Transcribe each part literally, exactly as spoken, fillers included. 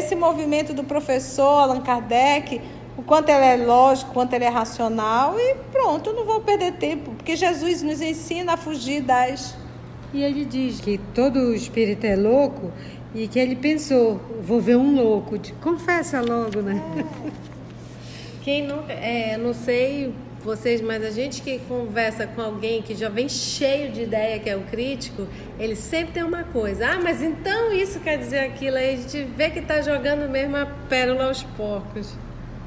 esse movimento do professor Allan Kardec, o quanto ele é lógico, o quanto ele é racional, e pronto, eu não vou perder tempo, porque Jesus nos ensina a fugir das... E ele diz que todo espírito é louco e que ele pensou, vou ver um louco. Confessa logo, né? É. Quem nunca... É, não sei vocês, mas a gente que conversa com alguém que já vem cheio de ideia, que é o crítico, ele sempre tem uma coisa. Ah, mas então isso quer dizer aquilo. Aí a gente vê que está jogando mesmo a pérola aos porcos.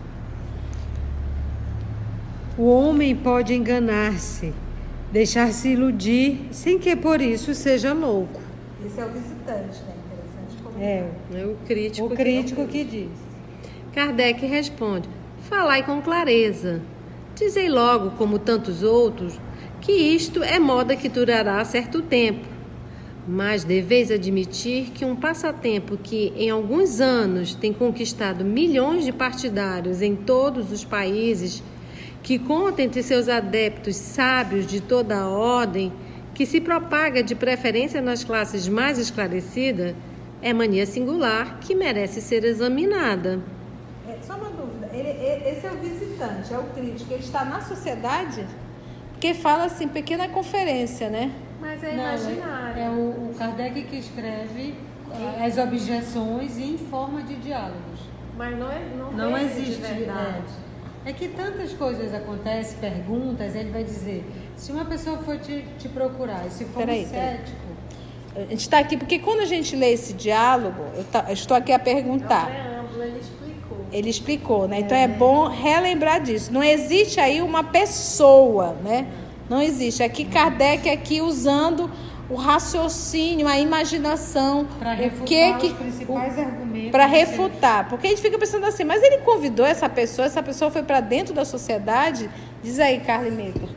O homem pode enganar-se, deixar-se iludir, sem que por isso seja louco. Esse é o visitante, né? Interessante como é. É o crítico, o crítico que, que diz. Kardec responde: falai com clareza. Dizei logo, como tantos outros, que isto é moda que durará certo tempo. Mas deveis admitir que um passatempo que em alguns anos tem conquistado milhões de partidários em todos os países, que conta entre seus adeptos sábios de toda a ordem, que se propaga de preferência nas classes mais esclarecidas, é mania singular que merece ser examinada. É, só uma dúvida, ele, ele, esse é o visitante, é o crítico, ele está na sociedade? Porque fala assim, pequena conferência, né? Mas é Não, imaginário. É, é o, o Kardec que escreve as objeções em forma de diálogos. Mas não, é, não, não é existe. De verdade. É. é que tantas coisas acontecem, perguntas, ele vai dizer, se uma pessoa for te, te procurar, e se for peraí, um cético... A gente está aqui, porque quando a gente lê esse diálogo, eu, tá, eu estou aqui a perguntar. É um preâmbulo, ele explicou. Ele explicou, né? Então é bom relembrar disso. Não existe aí uma pessoa, né? Não existe. Aqui Kardec aqui usando o raciocínio, a imaginação, para refutar o que que, os principais argumentos. Para refutar. Porque a gente fica pensando assim, mas ele convidou essa pessoa, essa pessoa foi para dentro da sociedade? Diz aí, Carla Meco.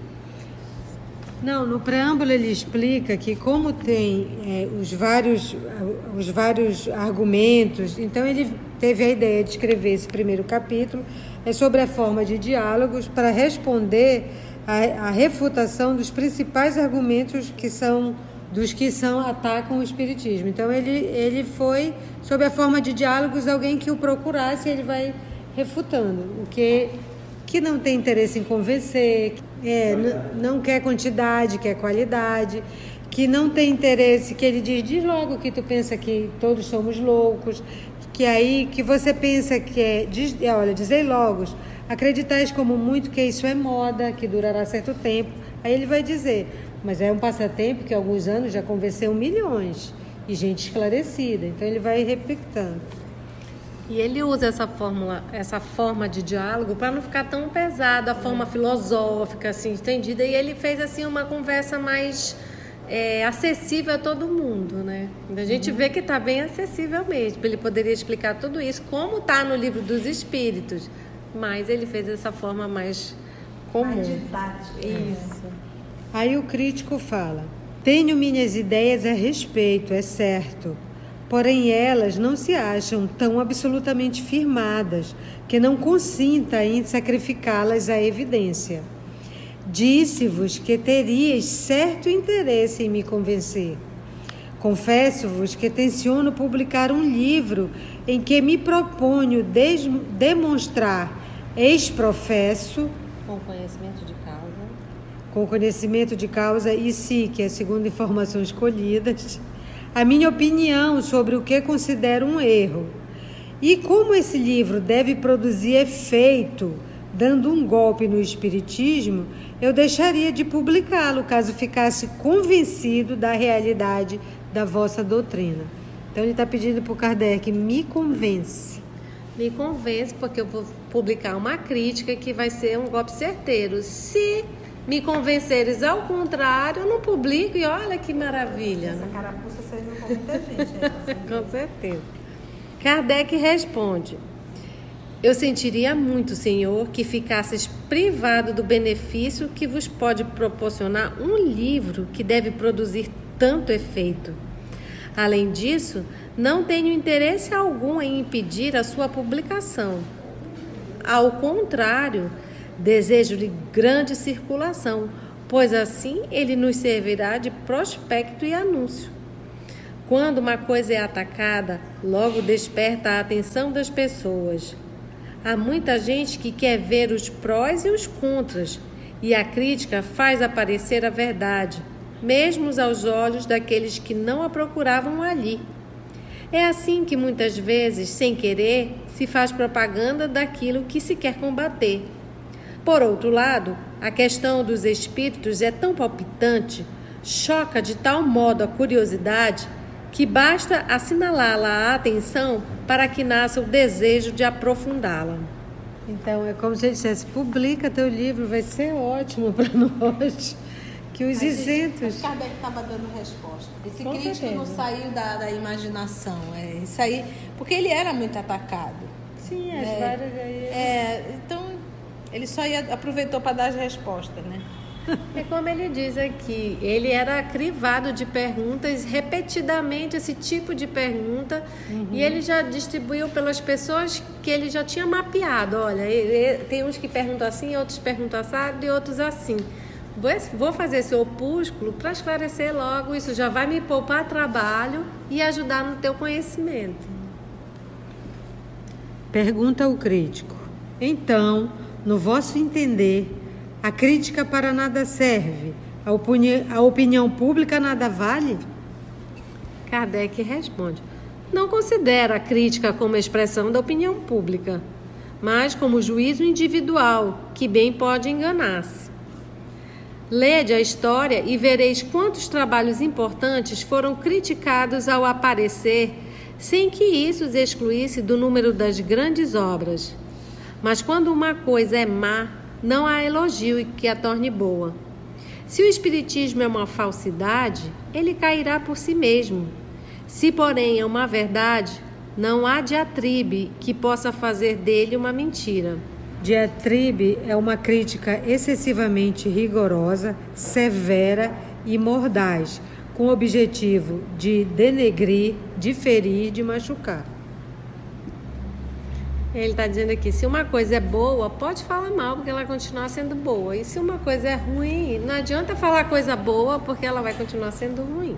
Não, no preâmbulo ele explica que como tem é, os, vários, os vários argumentos, então ele teve a ideia de escrever esse primeiro capítulo é sobre a forma de diálogos para responder a, a refutação dos principais argumentos que são dos que são atacam o espiritismo. Então ele, ele foi sob a forma de diálogos, alguém que o procurasse, ele vai refutando o que que não tem interesse em convencer, é, n- não quer quantidade, quer qualidade, que não tem interesse, que ele diz, diz logo que tu pensa que todos somos loucos, que aí que você pensa que é, diz, olha, dizei logo, acreditais como muito que isso é moda, que durará certo tempo. Aí ele vai dizer, mas é um passatempo que há alguns anos já convenceu milhões, e gente esclarecida, então ele vai replicando. E ele usa essa fórmula, essa forma de diálogo para não ficar tão pesado, a forma filosófica, assim, entendida. E ele fez assim uma conversa mais é, acessível a todo mundo, né? A gente uhum. vê que está bem acessível mesmo. Ele poderia explicar tudo isso, como está no Livro dos Espíritos, mas ele fez dessa forma mais comum. Mais didática. Isso. Aí o crítico fala: tenho minhas ideias a respeito, é certo. Porém, elas não se acham tão absolutamente firmadas que não consinta em sacrificá-las à evidência. Disse-vos que teríeis certo interesse em me convencer. Confesso-vos que tenciono publicar um livro em que me proponho des- demonstrar ex-professo, com conhecimento de causa, com conhecimento de causa e sim, que é segundo informações colhidas, a minha opinião sobre o que considero um erro. E como esse livro deve produzir efeito, dando um golpe no espiritismo, eu deixaria de publicá-lo, caso ficasse convencido da realidade da vossa doutrina. Então ele está pedindo para o Kardec, me convence. Me convence, porque eu vou publicar uma crítica que vai ser um golpe certeiro. Se me convenceres ao contrário, eu não publico e olha que maravilha. Essa carapuça serviu com muita gente. Né? Com certeza. Kardec responde: eu sentiria muito, Senhor, que ficasses privado do benefício que vos pode proporcionar um livro que deve produzir tanto efeito. Além disso, não tenho interesse algum em impedir a sua publicação. Ao contrário, desejo-lhe grande circulação, pois assim ele nos servirá de prospecto e anúncio. Quando uma coisa é atacada, logo desperta a atenção das pessoas. Há muita gente que quer ver os prós e os contras, e a crítica faz aparecer a verdade, mesmo aos olhos daqueles que não a procuravam ali. É assim que muitas vezes, sem querer, se faz propaganda daquilo que se quer combater. Por outro lado, a questão dos espíritos é tão palpitante, choca de tal modo a curiosidade, que basta assinalá-la à atenção para que nasça o desejo de aprofundá-la. Então, é como se ele dissesse, publica teu livro, vai ser ótimo para nós. Que os isentos... O Kardec estava dando resposta. Esse Com crítico certeza. não saiu da, da imaginação. É, isso aí, porque ele era muito atacado. Sim, as É, várias aí... É, então, ele só ia, aproveitou para dar as respostas, né? É como ele diz aqui, ele era crivado de perguntas, repetidamente esse tipo de pergunta, uhum. E ele já distribuiu pelas pessoas que ele já tinha mapeado. Olha, ele, tem uns que perguntam assim, outros perguntam assado e outros assim. Vou, vou fazer esse opúsculo para esclarecer logo, isso já vai me poupar trabalho e ajudar no teu conhecimento. Pergunta o crítico. Então, no vosso entender, a crítica para nada serve? A, opini- a opinião pública nada vale? Kardec responde: não considera a crítica como expressão da opinião pública, mas como juízo individual, que bem pode enganar-se. Lede a história e vereis quantos trabalhos importantes foram criticados ao aparecer, sem que isso os excluísse do número das grandes obras. Mas quando uma coisa é má, não há elogio que a torne boa. Se o espiritismo é uma falsidade, ele cairá por si mesmo. Se, porém, é uma verdade, não há diatribe que possa fazer dele uma mentira. Diatribe é uma crítica excessivamente rigorosa, severa e mordaz, com o objetivo de denegrir, de ferir, de machucar. Ele está dizendo aqui, se uma coisa é boa, pode falar mal, porque ela vai continuar sendo boa. E se uma coisa é ruim, não adianta falar coisa boa, porque ela vai continuar sendo ruim.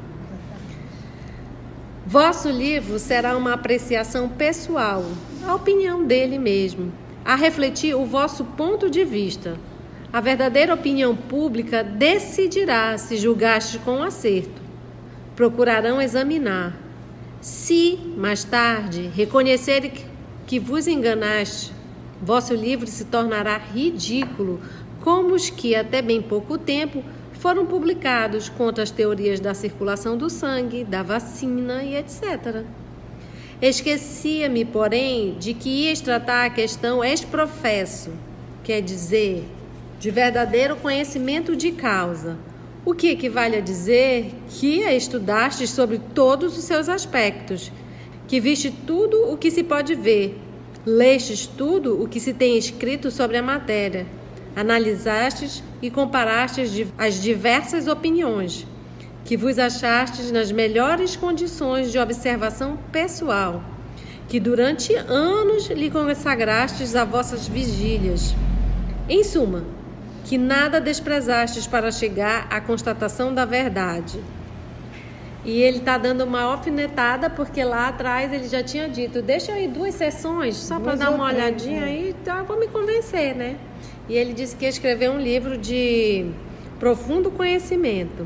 Vosso livro será uma apreciação pessoal, a opinião dele mesmo, a refletir o vosso ponto de vista. A verdadeira opinião pública decidirá se julgaste com acerto. Procurarão examinar. Se, mais tarde, reconhecerem que que vos enganaste, vosso livro se tornará ridículo, como os que até bem pouco tempo foram publicados contra as teorias da circulação do sangue, da vacina e etcétera. Esquecia-me, porém, de que ias tratar a questão ex-professo, quer dizer, de verdadeiro conhecimento de causa, o que equivale a dizer que a estudastes sobre todos os seus aspectos, que viste tudo o que se pode ver, lestes tudo o que se tem escrito sobre a matéria, analisastes e comparastes as diversas opiniões, que vos achastes nas melhores condições de observação pessoal, que durante anos lhe consagrastes a vossas vigílias. Em suma, que nada desprezastes para chegar à constatação da verdade. E ele está dando uma alfinetada, porque lá atrás ele já tinha dito, deixa eu ir duas sessões, só para dar uma olhadinha aí, tá, vou me convencer, né? E ele disse que ia escrever um livro de profundo conhecimento.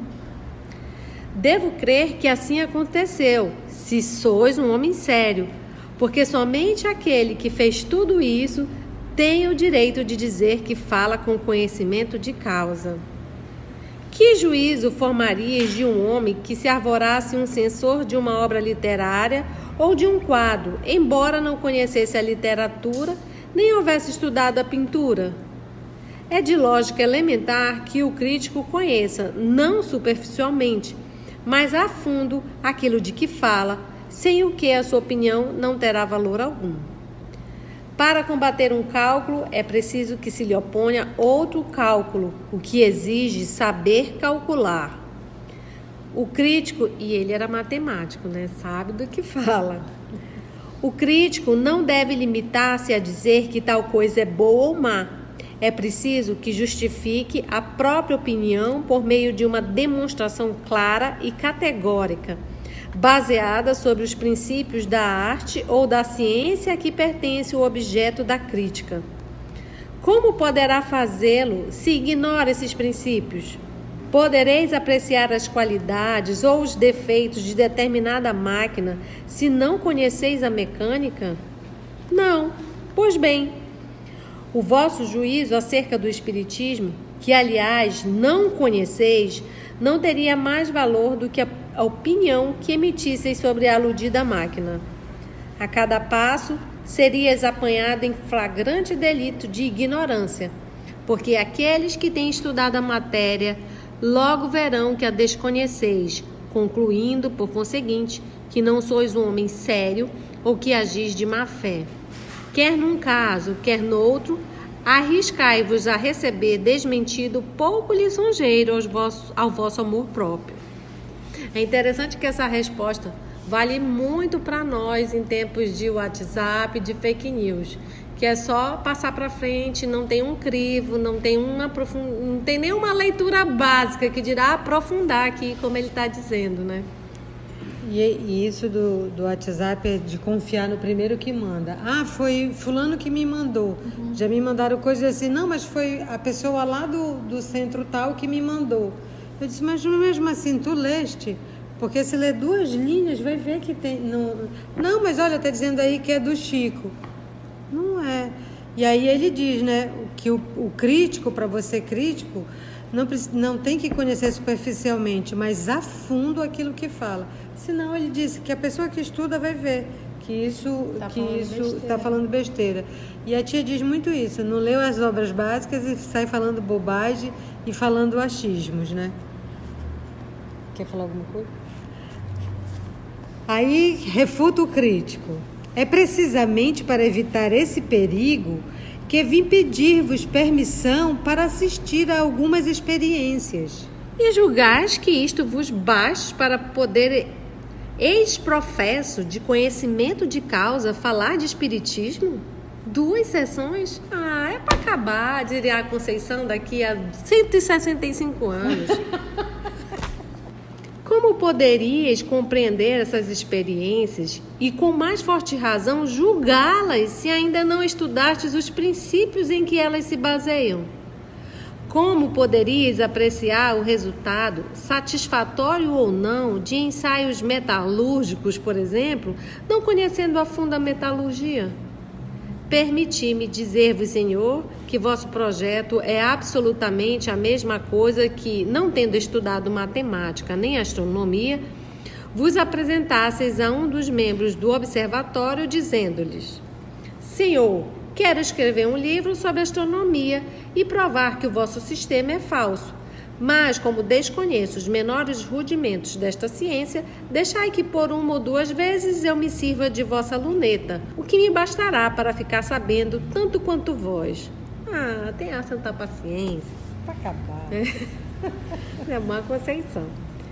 Devo crer que assim aconteceu, se sois um homem sério, porque somente aquele que fez tudo isso tem o direito de dizer que fala com conhecimento de causa. Que juízo formarias de um homem que se arvorasse um censor de uma obra literária ou de um quadro, embora não conhecesse a literatura, nem houvesse estudado a pintura? É de lógica elementar que o crítico conheça, não superficialmente, mas a fundo, aquilo de que fala, sem o que a sua opinião não terá valor algum. Para combater um cálculo, é preciso que se lhe oponha outro cálculo, o que exige saber calcular. O crítico, e ele era matemático, né? Sabe do que fala. O crítico não deve limitar-se a dizer que tal coisa é boa ou má. É preciso que justifique a própria opinião por meio de uma demonstração clara e categórica, baseada sobre os princípios da arte ou da ciência a que pertence o objeto da crítica. Como poderá fazê-lo se ignora esses princípios? Podereis apreciar as qualidades ou os defeitos de determinada máquina se não conheceis a mecânica? Não. Pois bem, o vosso juízo acerca do espiritismo, que aliás não conheceis, não teria mais valor do que a, a opinião que emitisseis sobre a aludida máquina. A cada passo serias apanhado em flagrante delito de ignorância, porque aqueles que têm estudado a matéria logo verão que a desconheceis, concluindo, por conseguinte, que não sois um homem sério ou que agis de má fé. Quer num caso, quer noutro, arriscai-vos a receber desmentido pouco lisonjeiro aos vossos, ao vosso amor próprio. É interessante que essa resposta vale muito para nós em tempos de WhatsApp, de fake news, que é só passar para frente, não tem um crivo, não tem, uma profund... não tem nenhuma leitura básica que dirá aprofundar aqui, como ele está dizendo, né? E, e isso do, do WhatsApp é de confiar no primeiro que manda. Ah, foi fulano que me mandou. Uhum. Já me mandaram coisas assim, não, mas foi a pessoa lá do, do centro tal que me mandou. Eu disse, mas mesmo assim, tu leste? Porque se ler duas linhas, vai ver que tem... Não, não mas olha, está dizendo aí que é do Chico. Não é. E aí ele diz, né, que o, o crítico, para você crítico, não, não tem que conhecer superficialmente, mas a fundo aquilo que fala. Senão ele disse que a pessoa que estuda vai ver que isso está que isso tá falando besteira. E a tia diz muito isso, não leu as obras básicas e sai falando bobagem e falando achismos, né? Quer falar alguma coisa? Aí refuta o crítico. É precisamente para evitar esse perigo que vim pedir-vos permissão para assistir a algumas experiências. E julgais que isto vos baste para poder, ex-professo de conhecimento de causa, falar de espiritismo? Duas sessões? Ah, é para acabar, diria a Conceição, daqui a cento e sessenta e cinco anos. Como poderíeis compreender essas experiências e, com mais forte razão, julgá-las se ainda não estudastes os princípios em que elas se baseiam? Como poderíeis apreciar o resultado, satisfatório ou não, de ensaios metalúrgicos, por exemplo, não conhecendo a fundo a metalurgia? Permiti-me dizer-vos, Senhor, que vosso projeto é absolutamente a mesma coisa que, não tendo estudado matemática nem astronomia, vos apresentasseis a um dos membros do observatório dizendo-lhes: Senhor, quero escrever um livro sobre astronomia e provar que o vosso sistema é falso. Mas, como desconheço os menores rudimentos desta ciência, deixai que por uma ou duas vezes eu me sirva de vossa luneta, o que me bastará para ficar sabendo tanto quanto vós. Ah, tenha santa paciência. Para acabar. É, é uma Conceição.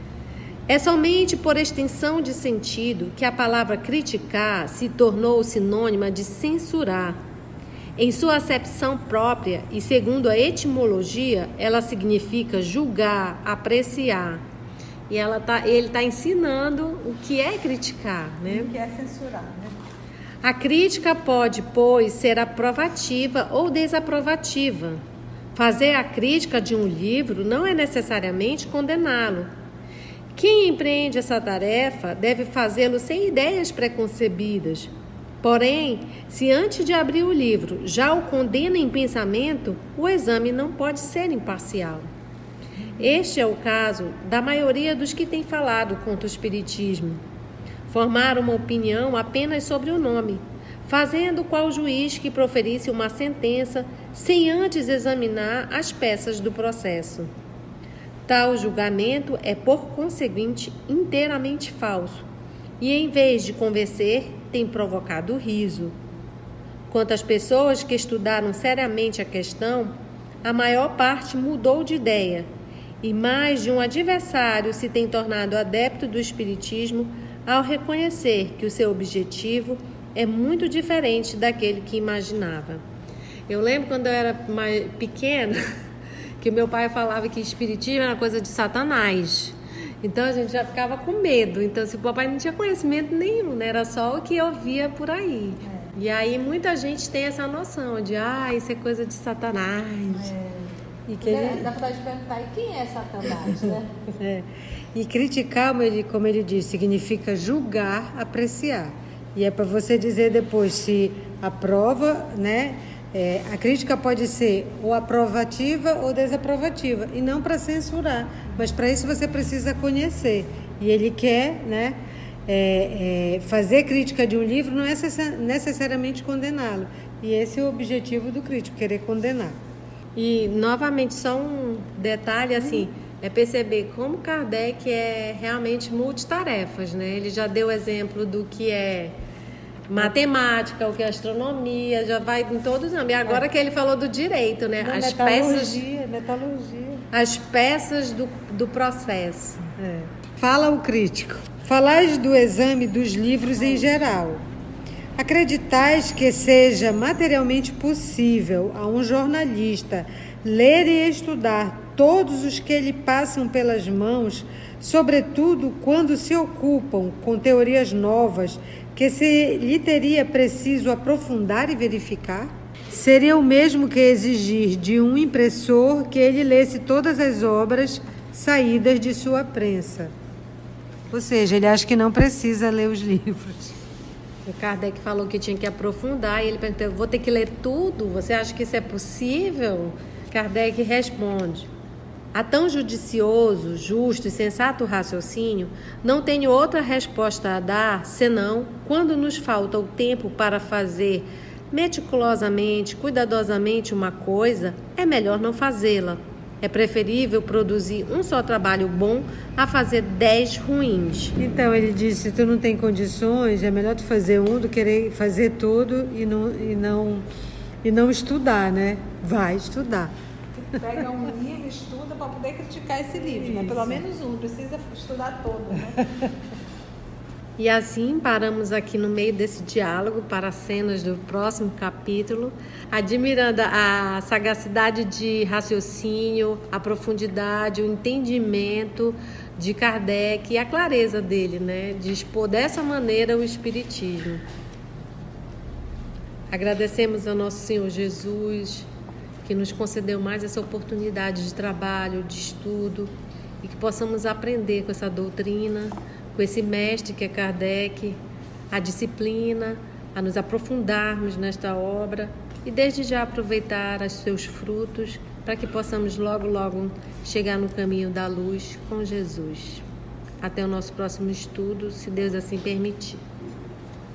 É somente por extensão de sentido que a palavra criticar se tornou sinônima de censurar. Em sua acepção própria e segundo a etimologia, ela significa julgar, apreciar. E ela tá, ele está ensinando o que é criticar, né? O que é censurar, né? A crítica pode, pois, ser aprovativa ou desaprovativa. Fazer a crítica de um livro não é necessariamente condená-lo. Quem empreende essa tarefa deve fazê-lo sem ideias preconcebidas. Porém, se antes de abrir o livro já o condena em pensamento, o exame não pode ser imparcial. Este é o caso da maioria dos que têm falado contra o espiritismo. Formaram uma opinião apenas sobre o nome, fazendo qual juiz que proferisse uma sentença sem antes examinar as peças do processo. Tal julgamento é, por conseguinte, inteiramente falso e, em vez de convencer, tem provocado riso. Quanto às pessoas que estudaram seriamente a questão, a maior parte mudou de ideia e mais de um adversário se tem tornado adepto do espiritismo ao reconhecer que o seu objetivo é muito diferente daquele que imaginava. Eu lembro quando eu era mais pequena que meu pai falava que espiritismo era coisa de Satanás. Então a gente já ficava com medo. Então, se o papai não tinha conhecimento nenhum, né? Era só o que eu via por aí. É. E aí muita gente tem essa noção de, ah, isso é coisa de Satanás. É. E que ele... Dá vontade de perguntar, e quem é Satanás, né? É. E criticar, como ele, como ele diz, significa julgar, apreciar. E é para você dizer depois se aprova, né? É, a crítica pode ser ou aprovativa ou desaprovativa, e não para censurar, mas para isso você precisa conhecer. E ele quer, né, é, é, fazer crítica de um livro não é necessariamente condená-lo. E esse é o objetivo do crítico, querer condenar. E, novamente, só um detalhe, assim, é perceber como Kardec é realmente multitarefas, né? Ele já deu exemplo do que é matemática, o que é astronomia, já vai em todos os âmbitos. E agora é. que ele falou do direito, né? Não, as metalurgia, peças, metalurgia. As peças do, do processo. É. Fala o crítico. Falais do exame dos livros em geral. Acreditais que seja materialmente possível a um jornalista ler e estudar todos os que lhe passam pelas mãos, sobretudo quando se ocupam com teorias novas que se lhe teria preciso aprofundar e verificar? Seria o mesmo que exigir de um impressor que ele lesse todas as obras saídas de sua prensa. Ou seja, ele acha que não precisa ler os livros. O Kardec falou que tinha que aprofundar e ele perguntou, vou ter que ler tudo? Você acha que isso é possível? Kardec responde, a tão judicioso, justo e sensato raciocínio, não tenho outra resposta a dar, senão, quando nos falta o tempo para fazer meticulosamente, cuidadosamente uma coisa, é melhor não fazê-la. É preferível produzir um só trabalho bom a fazer dez ruins. Então, ele disse, se tu não tem condições, é melhor tu fazer um do que querer fazer tudo e não, e não, e não estudar, né? Vai estudar. Pega um livro, estuda para poder criticar esse livro, Isso. né? Pelo menos um, não precisa estudar todo, né? E assim paramos aqui no meio desse diálogo para as cenas do próximo capítulo, admirando a sagacidade de raciocínio, a profundidade, o entendimento de Kardec e a clareza dele, né? De expor dessa maneira o Espiritismo. Agradecemos ao nosso Senhor Jesus, que nos concedeu mais essa oportunidade de trabalho, de estudo, e que possamos aprender com essa doutrina, com esse mestre que é Kardec, a disciplina, a nos aprofundarmos nesta obra e desde já aproveitar os seus frutos para que possamos logo, logo chegar no caminho da luz com Jesus. Até o nosso próximo estudo, se Deus assim permitir.